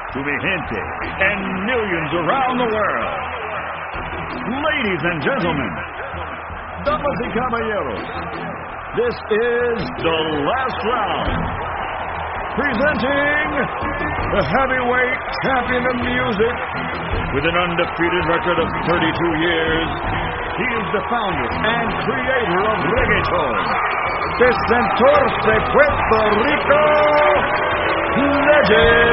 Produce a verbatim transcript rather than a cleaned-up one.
to mi gente and millions around the world. Ladies and gentlemen, damas y caballeros, this is the last round. Presenting the heavyweight champion of music with an undefeated record of thirty-two years. He is the founder and creator of reggaeton. The Santos de Puerto Rico, Legend.